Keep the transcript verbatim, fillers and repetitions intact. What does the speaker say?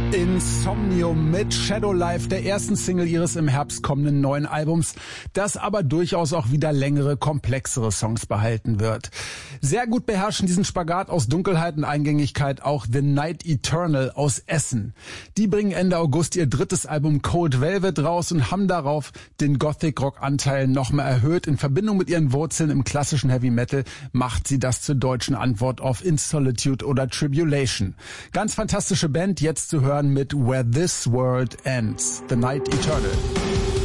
Insomnium mit Shadow Life, der ersten Single ihres im Herbst kommenden neuen Albums, das aber durchaus auch wieder längere, komplexere Songs behalten wird. Sehr gut beherrschen diesen Spagat aus Dunkelheit und Eingängigkeit auch The Night Eternal aus Essen. Die bringen Ende August ihr drittes Album Cold Velvet raus und haben darauf den Gothic-Rock-Anteil nochmal erhöht. In Verbindung mit ihren Wurzeln im klassischen Heavy Metal macht sie das zur deutschen Antwort auf In Solitude oder Tribulation. Ganz fantastische Band, jetzt zu hören mit Where This World Ends, The Night Eternal.